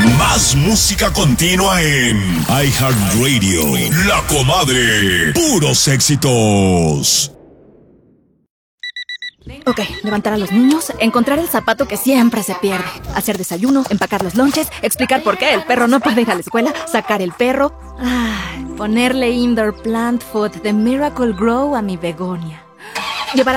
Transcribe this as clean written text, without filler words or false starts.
Más música continua en iHeartRadio. La Comadre. Puros éxitos. Ok, levantar a los niños, encontrar el zapato que siempre se pierde, hacer desayuno, empacar los lonches, explicar por qué el perro no puede ir a la escuela, sacar el perro, ponerle indoor plant food de Miracle Grow a mi begonia, llevar